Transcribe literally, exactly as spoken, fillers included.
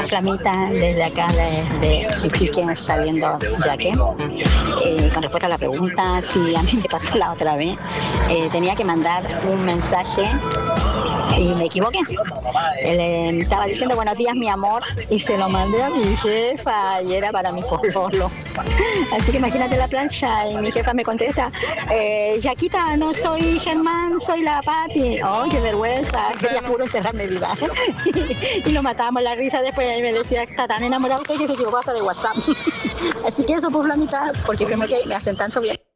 Hola Flamita, desde acá de, de Iquique está viendo Yaque. Eh, con respuesta a la pregunta, si a mí me pasó la otra vez, eh, tenía que mandar un mensaje y me equivoqué. Él eh, estaba diciendo buenos días mi amor y se lo mandé a mi jefa y era para mi pololo. Así que imagínate la plancha y mi jefa me contesta, eh, Yaquita, no soy Germán, soy la Pati. Oh, qué vergüenza, quería puro enterrarme viva. Y lo matábamos la risa después y me decía, está tan enamorado usted que se equivocó hasta de WhatsApp. Así que eso por la mitad, porque creo que me hacen tanto bien.